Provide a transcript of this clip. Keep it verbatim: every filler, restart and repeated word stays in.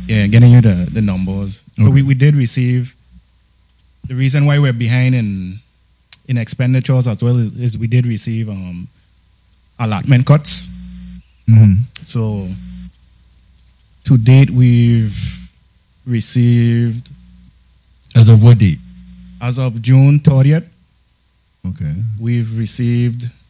Yeah, getting you the, the numbers. Okay. So we, we did receive. The reason why we're behind in in expenditures as well is, is we did receive um, allotment cuts. Mm-hmm. So to date, we've received, As of what date? as of June thirtieth, Okay. we've received